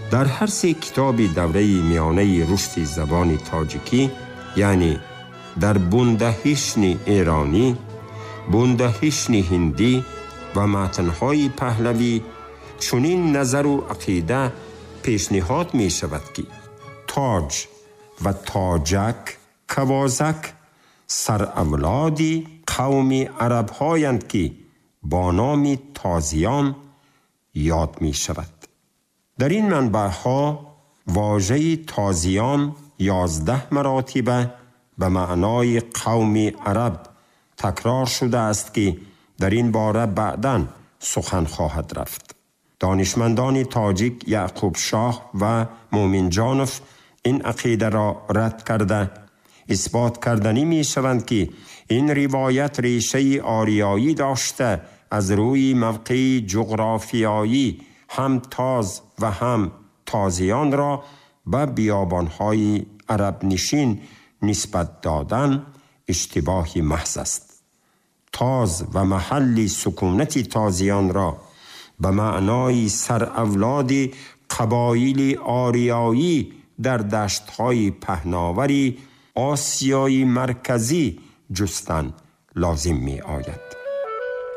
در هر سه کتاب دوره میانه رشد زبان تاجیکی، یعنی در بوندهشن ایرانی، بوندهشن هندی و متن‌های پهلوی، چنین نظر و عقیده پیشنهاد می شود که تاج و تاجک کوازک سراولادی قوم عرب هایند که با نام تازیان یاد می شود. در این منبع ها واژه تازیان 11 مراتبه به معنای قوم عرب تکرار شده است که در این باره بعداً سخن خواهد رفت. دانشمندان تاجیک یعقوب شاه و مومن جانف این عقیده را رد کرده اثبات کردنی می شوند که این روایت ریشه آریایی داشته از روی موقع جغرافیایی هم تاز و هم تازیان را به بیابانهای عرب نشین نسبت دادن اشتباهی محض است. تاز و محل سکونت تازیان را به معنای سراولاد قبایل آریایی در دشت‌های پهناوری آسیای مرکزی جستن لازم می آید.